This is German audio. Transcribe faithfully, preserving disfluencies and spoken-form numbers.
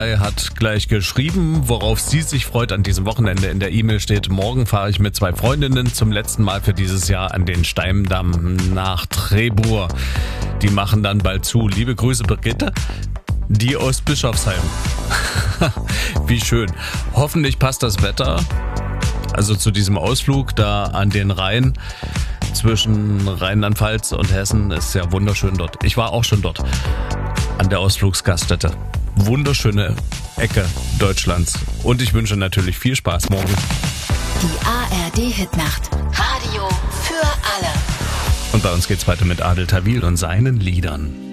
Er hat gleich geschrieben, worauf sie sich freut an diesem Wochenende. In der E-Mail steht: Morgen fahre ich mit zwei Freundinnen zum letzten Mal für dieses Jahr an den Steimdamm nach Trebur. Die machen dann bald zu. Liebe Grüße, Brigitte, die aus Bischofsheim. Wie schön. Hoffentlich passt das Wetter, also zu diesem Ausflug da an den Rhein. Zwischen Rheinland-Pfalz und Hessen ist ja wunderschön dort. Ich war auch schon dort an der Ausflugsgaststätte. Wunderschöne Ecke Deutschlands. Und ich wünsche natürlich viel Spaß morgen. Die A R D-Hitnacht. Radio für alle. Und bei uns geht's weiter mit Adel Tawil und seinen Liedern.